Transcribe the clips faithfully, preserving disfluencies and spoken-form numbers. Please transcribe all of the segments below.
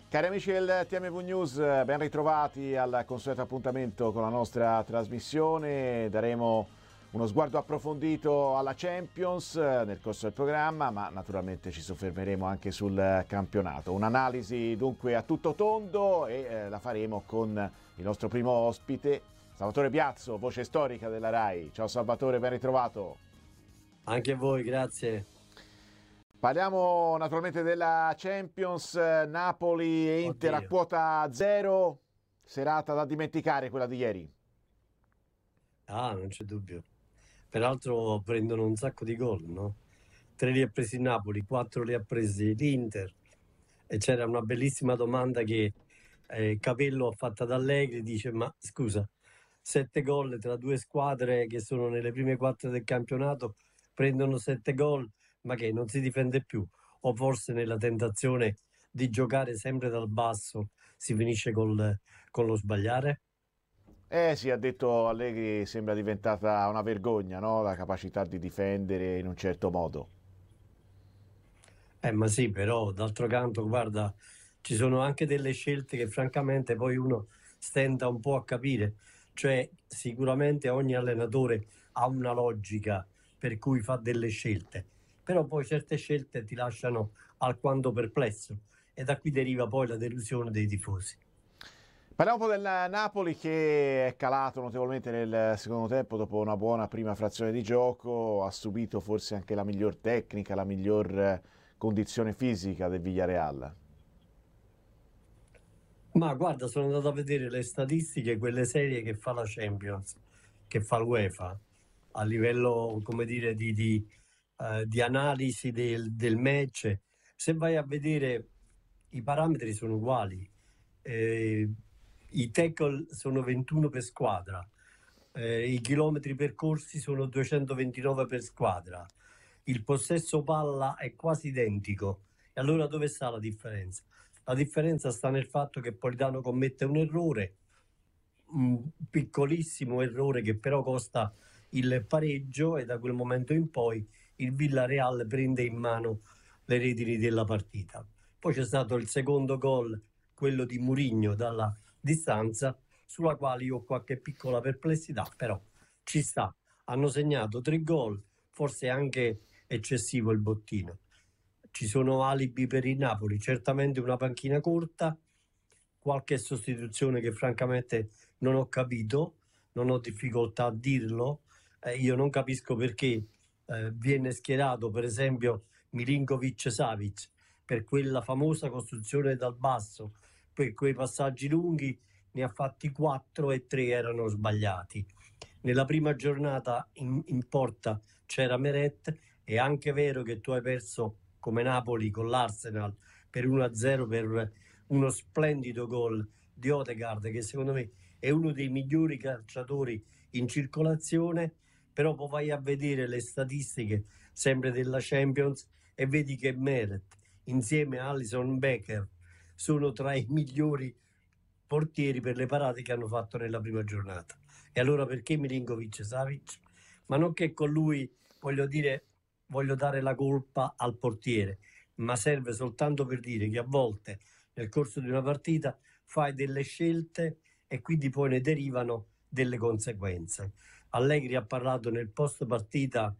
Cari amici del T M V News, ben ritrovati al consueto appuntamento con la nostra trasmissione. Daremo uno sguardo approfondito alla Champions nel corso del programma, ma naturalmente ci soffermeremo anche sul campionato. Un'analisi dunque a tutto tondo e eh, la faremo con il nostro primo ospite, Salvatore Piazzo, voce storica della RAI. Ciao Salvatore, ben ritrovato. Anche a voi, grazie. Parliamo naturalmente della Champions, Napoli e Inter Oddio. A quota zero, serata da dimenticare quella di ieri. Ah, non c'è dubbio. Peraltro prendono un sacco di gol, no? Tre li ha presi il Napoli, quattro li ha presi l'Inter. E c'era una bellissima domanda che eh, Capello ha fatto ad Allegri, dice: ma scusa, sette gol tra due squadre che sono nelle prime quattro del campionato, prendono sette gol, ma che non si difende più? O forse nella tentazione di giocare sempre dal basso si finisce col, con lo sbagliare? Eh sì, ha detto Allegri, sembra diventata una vergogna, no? La capacità di difendere in un certo modo. Eh ma sì, però d'altro canto, guarda, ci sono anche delle scelte che francamente poi uno stenta un po' a capire. Cioè, sicuramente ogni allenatore ha una logica per cui fa delle scelte, però poi certe scelte ti lasciano alquanto perplesso e da qui deriva poi la delusione dei tifosi. Parliamo un po' del Napoli che è calato notevolmente nel secondo tempo dopo una buona prima frazione di gioco, ha subito forse anche la miglior tecnica, la miglior condizione fisica del Villarreal. Ma guarda, sono andato a vedere le statistiche, quelle serie che fa la Champions, che fa l'UEFA, a livello, come dire, di, di, uh, di analisi del, del match. Se vai a vedere, i parametri sono uguali. Eh, i tackle sono ventuno per squadra, eh, i chilometri percorsi sono duecentoventinove per squadra, il possesso palla è quasi identico. E allora dove sta la differenza? La differenza sta nel fatto che Politano commette un errore, un piccolissimo errore che però costa il pareggio, e da quel momento in poi il Villarreal prende in mano le redini della partita. Poi c'è stato il secondo gol, quello di Mourinho dalla distanza, sulla quale io ho qualche piccola perplessità, però ci sta. Hanno segnato tre gol, forse anche eccessivo il bottino. Ci sono alibi per il Napoli, certamente una panchina corta, qualche sostituzione che francamente non ho capito, non ho difficoltà a dirlo. Eh, io non capisco perché eh, viene schierato per esempio Milinkovic-Savic per quella famosa costruzione dal basso, per quei passaggi lunghi ne ha fatti quattro e tre erano sbagliati. Nella prima giornata in, in porta c'era Meret. È anche vero che tu hai perso come Napoli con l'Arsenal per uno a zero per uno splendido gol di Odegaard, che secondo me è uno dei migliori calciatori in circolazione, però poi vai a vedere le statistiche sempre della Champions e vedi che Meret insieme a Alisson Becker sono tra i migliori portieri per le parate che hanno fatto nella prima giornata. E allora perché Milinkovic-Savic? Ma non che con lui, voglio dire, voglio dare la colpa al portiere, ma serve soltanto per dire che a volte nel corso di una partita fai delle scelte e quindi poi ne derivano delle conseguenze. Allegri ha parlato nel post partita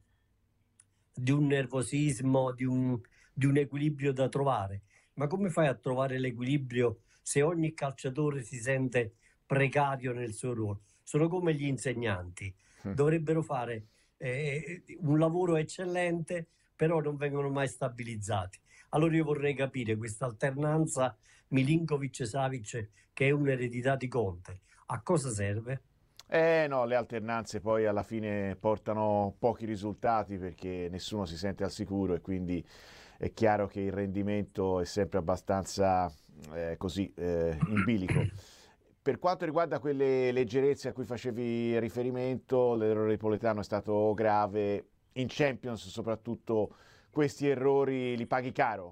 di un nervosismo, di un, di un equilibrio da trovare. Ma come fai a trovare l'equilibrio se ogni calciatore si sente precario nel suo ruolo? Sono come gli insegnanti, dovrebbero fare eh, un lavoro eccellente, però non vengono mai stabilizzati. Allora io vorrei capire questa alternanza Milinkovic-Savic, che è un'eredità di Conte, a cosa serve? Eh no, le alternanze poi alla fine portano pochi risultati perché nessuno si sente al sicuro e quindi è chiaro che il rendimento è sempre abbastanza eh, così eh, in bilico. Per quanto riguarda quelle leggerezze a cui facevi riferimento, l'errore di Politano è stato grave. In Champions soprattutto questi errori li paghi caro.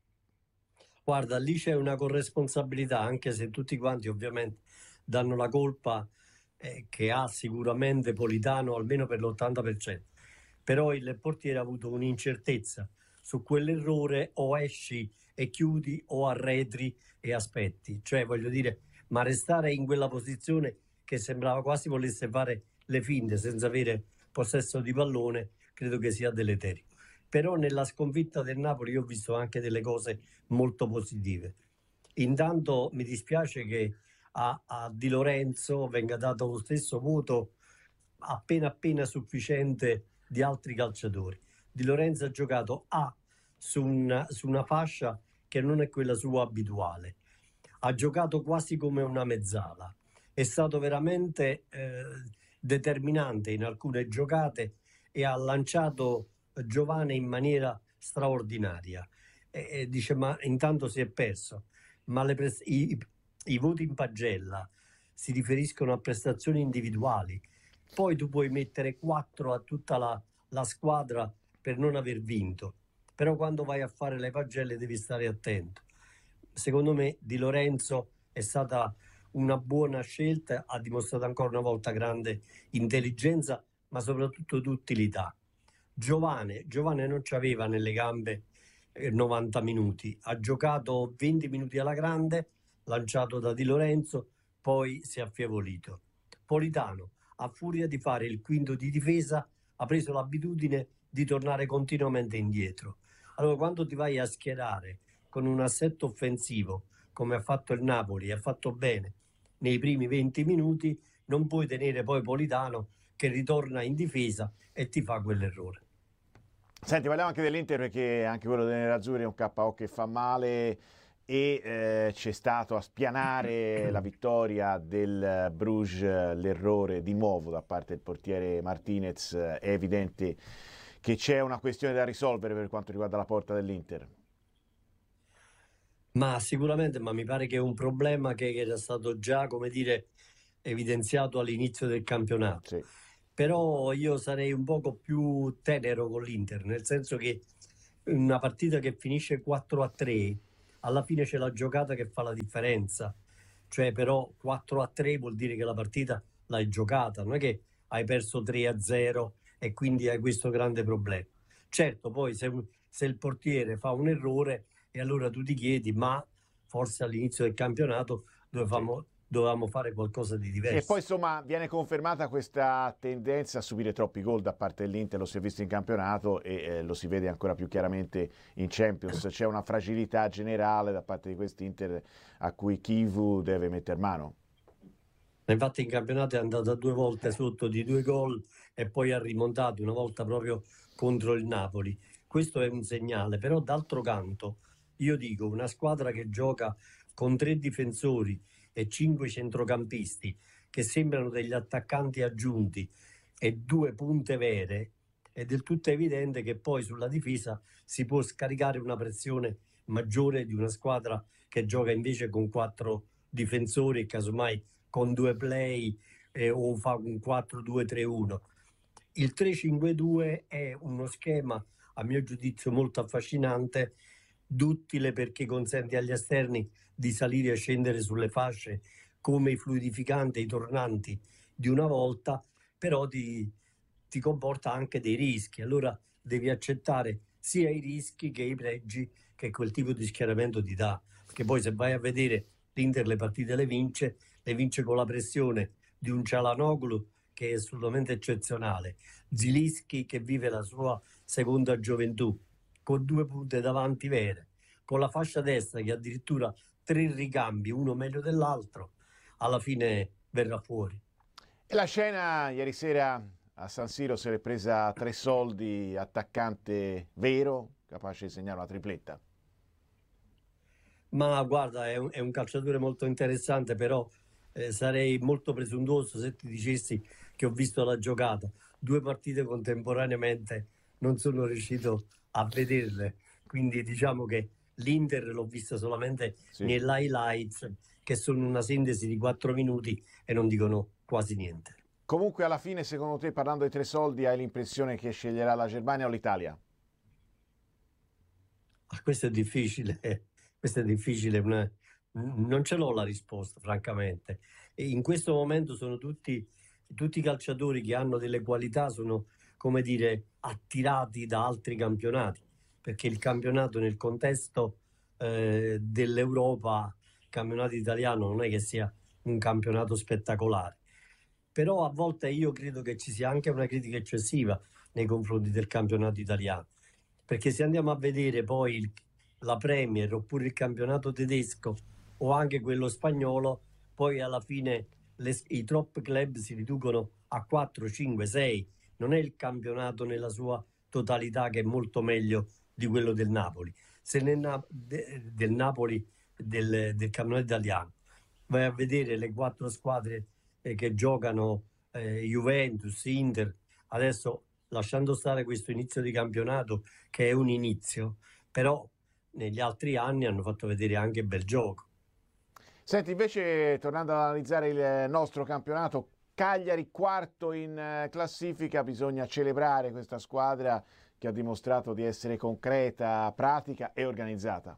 Guarda, lì c'è una corresponsabilità, anche se tutti quanti ovviamente danno la colpa eh, che ha sicuramente Politano almeno per l'ottanta per cento. Però il portiere ha avuto un'incertezza su quell'errore: o esci e chiudi o arretri e aspetti. Cioè, voglio dire, ma restare in quella posizione che sembrava quasi volesse fare le finte senza avere possesso di pallone, credo che sia deleterio. Però nella sconfitta del Napoli io ho visto anche delle cose molto positive. Intanto mi dispiace che a, a Di Lorenzo venga dato lo stesso voto appena appena sufficiente di altri calciatori. Di Lorenzo ha giocato A su una, su una fascia che non è quella sua abituale. Ha giocato quasi come una mezzala. È stato veramente eh, determinante in alcune giocate e ha lanciato Giovane in maniera straordinaria. E, e dice, ma intanto si è perso. Ma le pres- i, i voti in pagella si riferiscono a prestazioni individuali. Poi tu puoi mettere quattro a tutta la, la squadra per non aver vinto. Però quando vai a fare le pagelle devi stare attento. Secondo me Di Lorenzo è stata una buona scelta, ha dimostrato ancora una volta grande intelligenza, ma soprattutto d'utilità. Giovane, Giovane non ci aveva nelle gambe eh, novanta minuti, ha giocato venti minuti alla grande, lanciato da Di Lorenzo, poi si è affievolito. Politano, a furia di fare il quinto di difesa, ha preso l'abitudine di tornare continuamente indietro. Allora, quando ti vai a schierare con un assetto offensivo, come ha fatto il Napoli, ha fatto bene nei primi venti minuti, non puoi tenere poi Politano che ritorna in difesa e ti fa quell'errore. Senti, parliamo anche dell'Inter perché anche quello dei nerazzurri è un K O che fa male e eh, c'è stato a spianare la vittoria del Bruges, l'errore di nuovo da parte del portiere Martinez. È evidente che c'è una questione da risolvere per quanto riguarda la porta dell'Inter. Ma sicuramente, ma mi pare che è un problema che era stato già, come dire, evidenziato all'inizio del campionato. Sì. Però io sarei un poco più tenero con l'Inter, nel senso che una partita che finisce quattro a tre, alla fine c'è la giocata che fa la differenza. Cioè, però quattro a tre vuol dire che la partita l'hai giocata, non è che hai perso tre a zero e quindi hai questo grande problema. Certo, poi se, se il portiere fa un errore, e allora tu ti chiedi, ma forse all'inizio del campionato dovevamo, sì. dovevamo fare qualcosa di diverso. E poi insomma viene confermata questa tendenza a subire troppi gol da parte dell'Inter, lo si è visto in campionato e eh, lo si vede ancora più chiaramente in Champions. C'è una fragilità generale da parte di quest'Inter a cui Chivu deve metter mano. Infatti in campionato è andata due volte sotto di due gol e poi ha rimontato una volta proprio contro il Napoli. Questo è un segnale, però d'altro canto io dico una squadra che gioca con tre difensori e cinque centrocampisti che sembrano degli attaccanti aggiunti e due punte vere, è del tutto evidente che poi sulla difesa si può scaricare una pressione maggiore di una squadra che gioca invece con quattro difensori e casomai con due play eh, o fa un quattro due tre uno. Il tre cinque due è uno schema a mio giudizio molto affascinante, duttile perché consente agli esterni di salire e scendere sulle fasce come i fluidificanti, i tornanti di una volta, però ti, ti comporta anche dei rischi. Allora devi accettare sia i rischi che i pregi che quel tipo di schieramento ti dà, perché poi se vai a vedere l'Inter le partite le vince, le vince con la pressione di un Çalhanoğlu che è assolutamente eccezionale, Zilinski che vive la sua seconda gioventù, con due punte davanti vere, con la fascia destra che addirittura tre ricambi, uno meglio dell'altro, alla fine verrà fuori. E la scena ieri sera a San Siro se l'è presa tre soldi, attaccante vero, capace di segnare una tripletta. Ma guarda, è un, è un calciatore molto interessante, però eh, sarei molto presuntuoso se ti dicessi che ho visto la giocata. Due partite contemporaneamente non sono riuscito a vederle, quindi diciamo che l'Inter l'ho vista solamente sì. negli highlights, che sono una sintesi di quattro minuti e non dicono quasi niente. Comunque alla fine, secondo te, parlando di tre soldi, hai l'impressione che sceglierà la Germania o l'Italia? Questo è difficile, questo è difficile, una, non ce l'ho la risposta, francamente. E in questo momento sono tutti, tutti i calciatori che hanno delle qualità, sono, come dire, attirati da altri campionati, perché il campionato nel contesto eh, dell'Europa, il campionato italiano non è che sia un campionato spettacolare. Però a volte io credo che ci sia anche una critica eccessiva nei confronti del campionato italiano, perché se andiamo a vedere poi il- la Premier oppure il campionato tedesco o anche quello spagnolo, poi alla fine le- i top club si riducono a quattro, cinque, sei. Non è il campionato nella sua totalità che è molto meglio di quello del Napoli. Se nel Na- de- del Napoli del, del campionato italiano vai a vedere le quattro squadre eh, che giocano, eh, Juventus, Inter, adesso lasciando stare questo inizio di campionato che è un inizio, però negli altri anni hanno fatto vedere anche bel gioco. Senti, invece, tornando ad analizzare il nostro campionato, Cagliari quarto in eh, classifica, bisogna celebrare questa squadra che ha dimostrato di essere concreta, pratica e organizzata.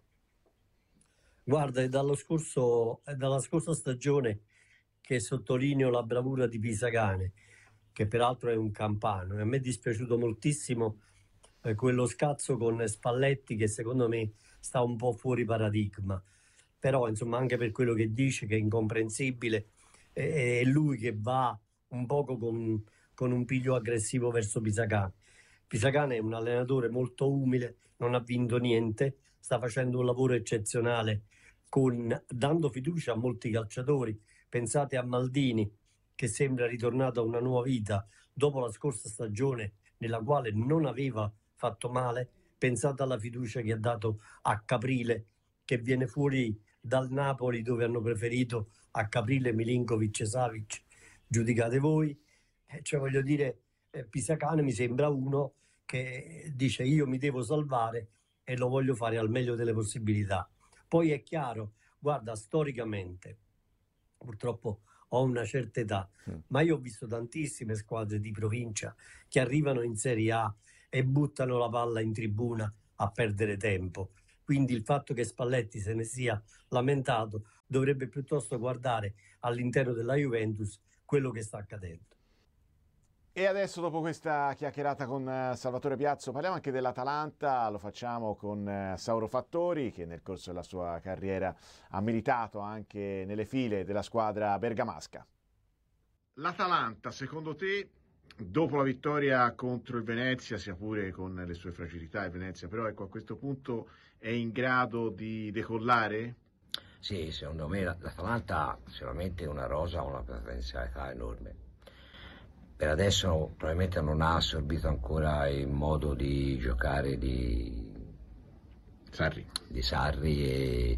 Guarda, è dallo scorso, è dalla scorsa stagione che sottolineo la bravura di Pisacane, che peraltro è un campano, e a me è dispiaciuto moltissimo eh, quello scazzo con Spalletti che secondo me sta un po' fuori paradigma. Però insomma anche per quello che dice che è incomprensibile, è è lui che va un poco con, con un piglio aggressivo verso Pisacane. Pisacane è un allenatore molto umile, non ha vinto niente, sta facendo un lavoro eccezionale con, dando fiducia a molti calciatori. Pensate a Maldini che sembra ritornato a una nuova vita dopo la scorsa stagione nella quale non aveva fatto male. Pensate alla fiducia che ha dato a Caprile, che viene fuori dal Napoli dove hanno preferito a Caprile Milinkovic e Savic, giudicate voi. Eh, cioè voglio dire, eh, Pisacane mi sembra uno che dice io mi devo salvare e lo voglio fare al meglio delle possibilità. Poi è chiaro, guarda, storicamente, purtroppo ho una certa età, Mm. ma io ho visto tantissime squadre di provincia che arrivano in Serie A e buttano la palla in tribuna a perdere tempo. Quindi il fatto che Spalletti se ne sia lamentato dovrebbe piuttosto guardare all'interno della Juventus quello che sta accadendo. E adesso, dopo questa chiacchierata con eh, Salvatore Piazzo, parliamo anche dell'Atalanta. Lo facciamo con eh, Sauro Fattori, che nel corso della sua carriera ha militato anche nelle file della squadra bergamasca. L'Atalanta, secondo te, dopo la vittoria contro il Venezia, sia pure con le sue fragilità, il Venezia, però ecco, a questo punto è in grado di decollare? Sì, secondo me l'Atalanta ha sicuramente una rosa, una potenzialità enorme. Per adesso probabilmente non ha assorbito ancora il modo di giocare di Sarri, di Sarri e,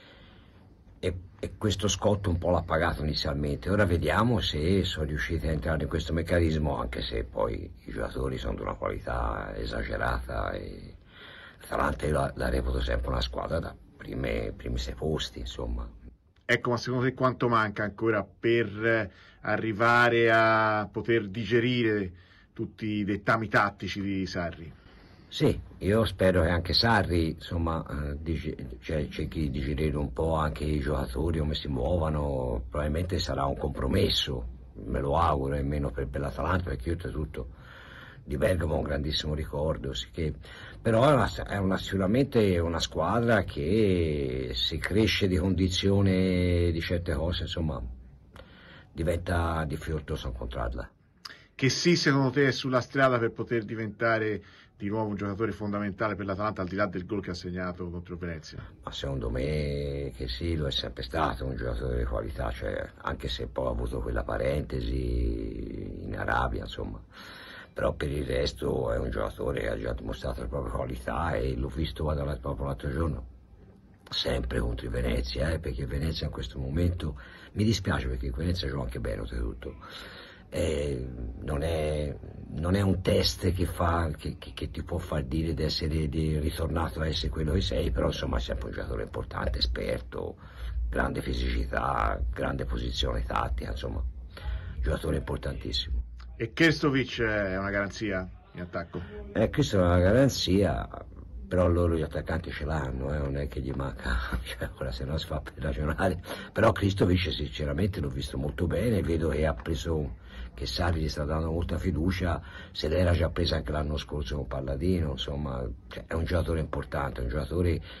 e, e questo scotto un po' l'ha pagato inizialmente. Ora vediamo se sono riusciti a entrare in questo meccanismo, anche se poi i giocatori sono di una qualità esagerata e l'Atalanta io la, la reputo sempre una squadra da prime, primi sei posti, insomma. Ecco, ma secondo te quanto manca ancora per arrivare a poter digerire tutti i dettami tattici di Sarri? Sì, io spero che anche Sarri, insomma, eh, dice, cioè, cerchi di digerire un po' anche i giocatori, come si muovono. Probabilmente sarà un compromesso, me lo auguro, nemmeno per, per l'Atalanta, perché io oltretutto di Bergamo ho un grandissimo ricordo, sì che, però è, una, è una, sicuramente una squadra che se cresce di condizione di certe cose, insomma, diventa difficoltoso incontrarla. Che sì, secondo te è sulla strada per poter diventare di nuovo un giocatore fondamentale per l'Atalanta, al di là del gol che ha segnato contro il Venezia? Ma secondo me che sì, lo è sempre stato un giocatore di qualità, cioè, anche se poi ha avuto quella parentesi in Arabia, insomma. Però per il resto è un giocatore che ha già dimostrato le proprie qualità e l'ho visto vado proprio l'altro giorno, sempre contro il Venezia, eh, perché il Venezia in questo momento, mi dispiace perché il Venezia gioca anche bene oltretutto. Eh, non, è, non è un test che, fa, che, che, che ti può far dire di essere di, ritornato a essere quello che sei, però insomma è sempre un giocatore importante, esperto, grande fisicità, grande posizione tattica, insomma, giocatore importantissimo. E Krstovic è una garanzia in attacco? Eh, questa è una garanzia, però loro gli attaccanti ce l'hanno, eh, non è che gli manca, cioè, ora se no si fa per ragionare. Però Krstovic sinceramente l'ho visto molto bene, vedo che ha preso, che Sarri gli sta dando molta fiducia, se l'era già presa anche l'anno scorso con Palladino, insomma, cioè, è un giocatore importante, è un giocatore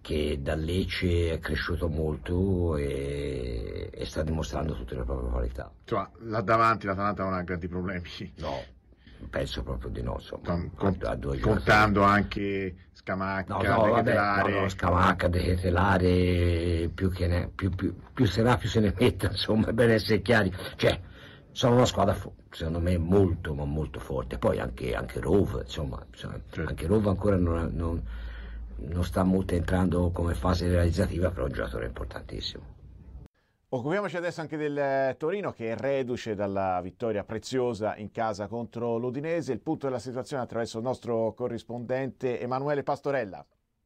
che da Lecce è cresciuto molto e, e sta dimostrando tutte le proprie qualità. Insomma, là davanti l'Atalanta non ha grandi problemi. No, penso proprio di no, insomma. Con, con, a, a due contando anche Scamacca, no, no, vabbè, Ketelare. No, no, Scamacca, De Ketelare, più, che ne, più, più, più se va più se ne metta, insomma, per essere chiari. Cioè, sono una squadra, secondo me, molto, ma molto forte. Poi anche, anche Rove, insomma, certo. Anche Rove ancora non, non, non sta molto entrando come fase realizzativa, però è un giocatore importantissimo. Occupiamoci adesso anche del Torino, che è reduce dalla vittoria preziosa in casa contro l'Udinese. Il punto della situazione attraverso il nostro corrispondente Emanuele Pastorella.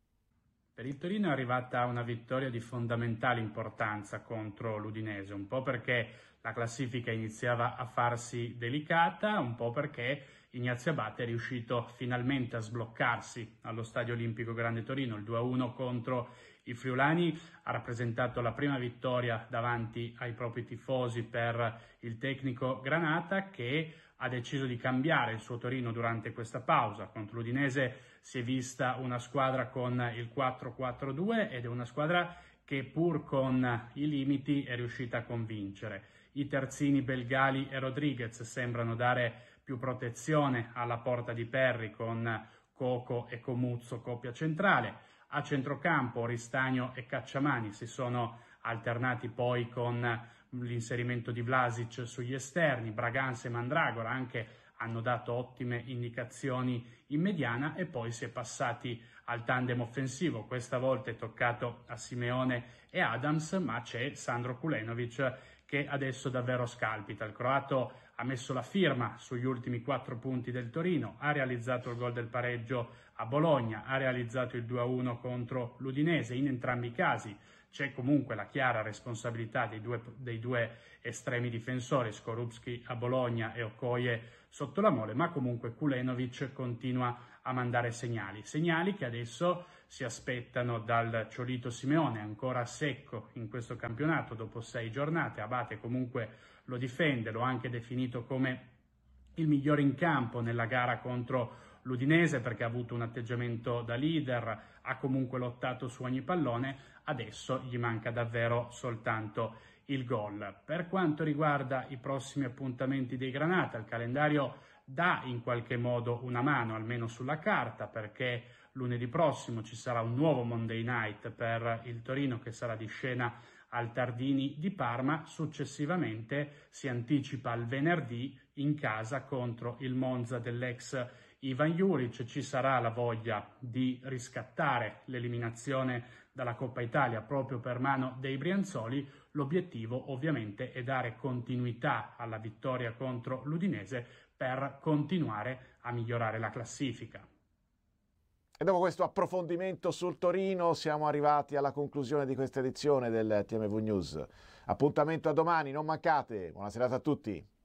Per il Torino è arrivata una vittoria di fondamentale importanza contro l'Udinese, un po' perché la classifica iniziava a farsi delicata, un po' perché Ignazio Abate è riuscito finalmente a sbloccarsi allo Stadio Olimpico Grande Torino. Il due a uno contro i friulani ha rappresentato la prima vittoria davanti ai propri tifosi per il tecnico Granata, che ha deciso di cambiare il suo Torino durante questa pausa. Contro l'Udinese si è vista una squadra con il quattro quattro due ed è una squadra che pur con i limiti è riuscita a convincere. I terzini Belgali e Rodriguez sembrano dare più protezione alla porta di Perri, con Coco e Comuzzo coppia centrale. A centrocampo Ristagno e Cacciamani si sono alternati poi con l'inserimento di Vlasic sugli esterni. Braganza e Mandragora anche hanno dato ottime indicazioni in mediana, e poi si è passati al tandem offensivo. Questa volta è toccato a Simeone e Adams, ma c'è Sandro Kulenovic che adesso davvero scalpita. Il croato ha messo la firma sugli ultimi quattro punti del Torino, ha realizzato il gol del pareggio a Bologna, ha realizzato il due a uno contro l'Udinese. In entrambi i casi c'è comunque la chiara responsabilità dei due, dei due estremi difensori, Skorupski a Bologna e Okoye sotto la mole, ma comunque Kulenovic continua a mandare segnali, segnali che adesso si aspettano dal Ciolito Simeone, ancora secco in questo campionato dopo sei giornate. Abate comunque lo difende, lo ha anche definito come il migliore in campo nella gara contro l'Udinese, perché ha avuto un atteggiamento da leader, ha comunque lottato su ogni pallone. Adesso gli manca davvero soltanto il gol. Per quanto riguarda i prossimi appuntamenti dei Granata, il calendario dà in qualche modo una mano, almeno sulla carta, perché lunedì prossimo ci sarà un nuovo Monday Night per il Torino, che sarà di scena al Tardini di Parma. Successivamente si anticipa al venerdì in casa contro il Monza dell'ex Ivan Juric. Ci sarà la voglia di riscattare l'eliminazione dalla Coppa Italia proprio per mano dei Brianzoli. L'obiettivo ovviamente è dare continuità alla vittoria contro l'Udinese per continuare a migliorare la classifica. E dopo questo approfondimento sul Torino siamo arrivati alla conclusione di questa edizione del T M V News. Appuntamento a domani, non mancate. Buona serata a tutti.